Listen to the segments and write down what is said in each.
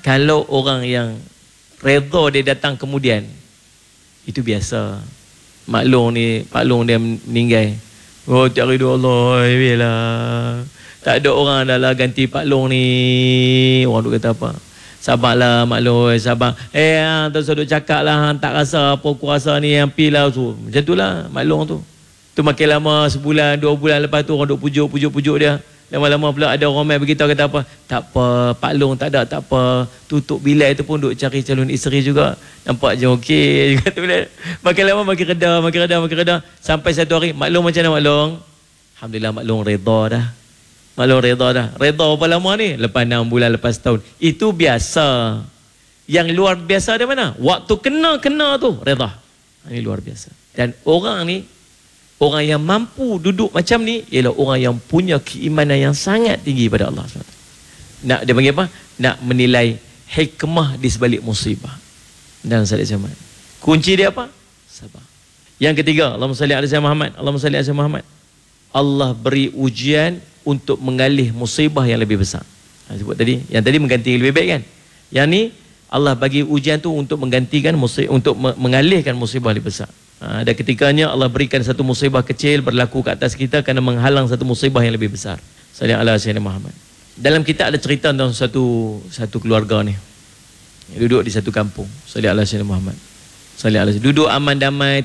Kalau orang yang redha dia datang kemudian, itu biasa. Pak Long dia meninggal. Oh, tak ridho Allah, biarlah. Tak ada orang dah lah ganti Pak Long ni. Orang tu kata apa? Sabarlah Mak Long, sabar. Terus duk cakap lah, tak rasa apa kuasa ni yang pi lah. Macam tu lah Mak Long tu. Tu makin lama, sebulan, 2 bulan lepas tu orang duk pujuk dia. Lama-lama pula ada orang main beritahu kata apa? Tak apa, Pak Long tak apa. Tutup bilai tu pun duk cari calon isteri juga. Nampak je okey juga tu. Makin lama makin reda. Sampai satu hari, Mak Long macam mana Mak Long? Alhamdulillah Mak Long reda dah. Mak Long reda dah. Reda berapa lama ni? Lepas 6 bulan, lepas tahun. Itu biasa. Yang luar biasa di mana? Waktu kena tu reda. Ini luar biasa. Dan orang ni, orang yang mampu duduk macam ni ialah orang yang punya keimanan yang sangat tinggi pada Allah SWT. Nak dia panggil apa? Nak menilai hikmah di sebalik musibah. Dan salih zaman. Kunci dia apa? Sabar. Yang ketiga, Allahumma salli ala sayyidina Muhammad. Allahumma salli ala sayyidina Muhammad. Allah beri ujian untuk mengalih musibah yang lebih besar. Sebut tadi, yang tadi mengganti yang lebih baik kan? Yang ni Allah bagi ujian tu untuk menggantikan untuk mengalihkan musibah lebih besar. Ada ketikanya Allah berikan satu musibah kecil berlaku ke atas kita kerana menghalang satu musibah yang lebih besar. Sallallahu alaihi wasallam Muhammad. Dalam kitab ada cerita tentang satu keluarga ni. Duduk di satu kampung. Sallallahu alaihi wasallam Muhammad. Sallallahu alaihi wasallam. Duduk aman damai,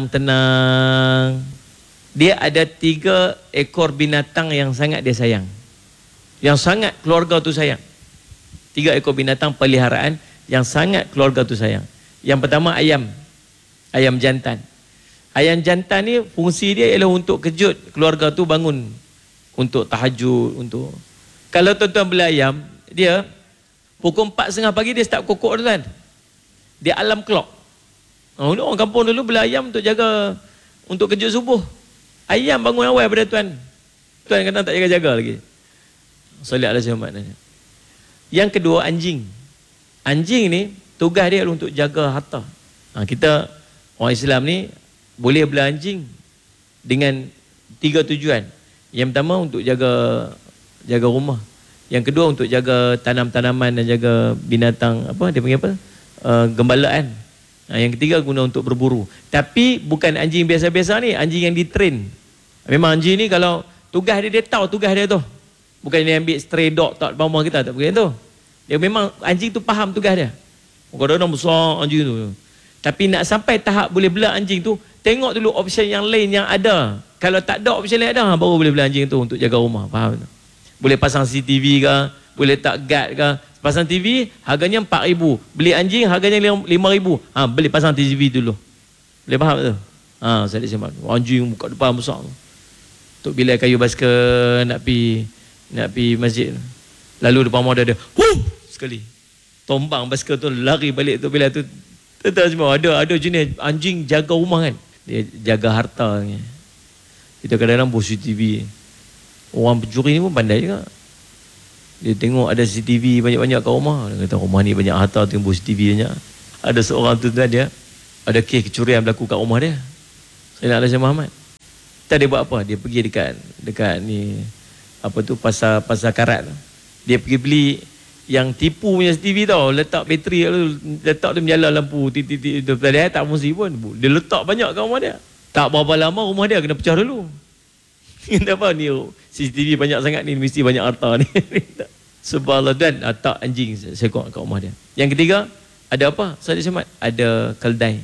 tenang. Dia ada 3 ekor binatang yang sangat dia sayang. Yang sangat keluarga tu sayang. 3 ekor binatang peliharaan yang sangat keluarga tu sayang. Yang pertama ayam. Ayam jantan. Ayam jantan ni fungsi dia ialah untuk kejut keluarga tu bangun. Untuk tahajud, untuk... Kalau tuan-tuan beli ayam, dia pukul 4.30 pagi dia start kokok tu kan. Dia alarm clock. Orang kampung dulu beli ayam untuk jaga, untuk kejut subuh. Ayam bangun awal pada tuan. Tuan kata tak jaga-jaga lagi. Sallallahu alaihi wasallam. Yang kedua anjing. Anjing ni tugas dia untuk jaga harta. Kita orang Islam ni boleh beli anjing dengan 3 tujuan. Yang pertama untuk jaga rumah. Yang kedua untuk jaga tanam-tanaman dan jaga binatang, apa dia panggil apa? Gembalaan. Yang ketiga guna untuk berburu. Tapi bukan anjing biasa-biasa ni, anjing yang ditrain. Memang anjing ni kalau tugas dia tahu tugas dia tu. Bukan dia ambil stray dog tak rumah kita, tak bukan tu. Dia memang anjing tu faham tugas dia. Kadang-kadang besar anjing tu. Tapi nak sampai tahap boleh bela anjing tu, tengok dulu option yang lain yang ada. Kalau tak ada option lain ada, baru boleh bela anjing tu untuk jaga rumah. Faham tak? Boleh pasang CCTV ke, boleh tak guard ke. Pasang TV harganya 4,000. Beli anjing harganya 5,000. Beli pasang TV dulu. Boleh faham tak? Saya dah sembang. Anjing buka depan besar tu. Tok Bilal kayu basikal nak pi masjid. Lalu depan rumah dia sekali. Tombang basikal tu lari balik Tok Bilal tu. Tetap semua ada jenis anjing jaga rumah kan. Dia jaga harta ni. Kita kadang-kadang buat CCTV. Orang pencuri ni pun pandai juga. Dia tengok ada CCTV banyak-banyak kat rumah. Dia kata rumah ni banyak harta, tengok CCTV banyak. Ada seorang tu dia ada kes kecurian berlaku kat rumah dia. Saya nak Alaihi Muhammad. Tak dia buat apa? Dia pergi dekat ni apa tu pasar karat. Dia pergi beli yang tipu punya CCTV tau, letak bateri letak dia menyala lampu titik-titik tu. Dia tak fungsi pun. Dia letak banyak kat rumah dia. Tak berapa lama rumah dia kena pecah dulu. Kenapa ni CCTV banyak sangat ni, mesti banyak harta ni. Subhanallah. Dan tak anjing sekok kat rumah dia. Yang ketiga, ada apa? Saya selamat ada keldai.